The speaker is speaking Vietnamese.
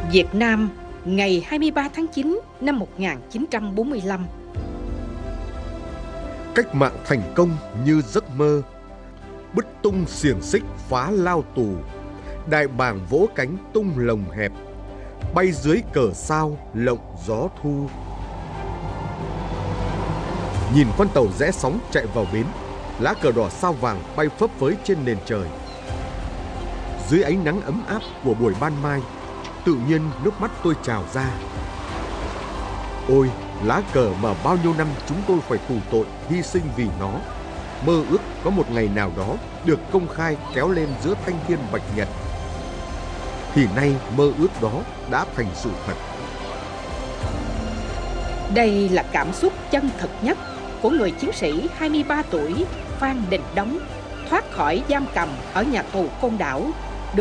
Việt Nam, ngày 23 tháng 9 năm 1945. Cách mạng thành công như giấc mơ, bứt tung xiềng xích phá lao tù, đại bàng vỗ cánh tung lồng hẹp, bay dưới cờ sao lộng gió thu. Nhìn con tàu rẽ sóng chạy vào bến, lá cờ đỏ sao vàng bay phấp phới trên nền trời. Dưới ánh nắng ấm áp của buổi ban mai, tự nhiên nước mắt tôi trào ra. Ôi, lá cờ mà bao nhiêu năm chúng tôi phải tù tội hy sinh vì nó, mơ ước có một ngày nào đó được công khai kéo lên giữa thanh thiên bạch nhật. Thì nay mơ ước đó đã thành sự thật. Đây là cảm xúc chân thực nhất của người chiến sĩ 23 tuổi Phan Đình Đống thoát khỏi giam cầm ở nhà tù Côn Đảo